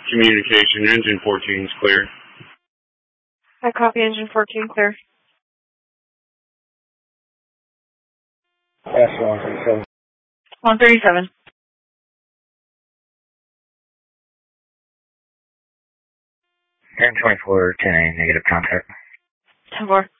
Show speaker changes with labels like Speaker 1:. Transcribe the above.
Speaker 1: Communication, engine 14 is clear.
Speaker 2: I copy engine 14, clear.
Speaker 3: That's 137.
Speaker 2: 137.
Speaker 3: Turn 24, 10A, negative contact.
Speaker 2: 10-4.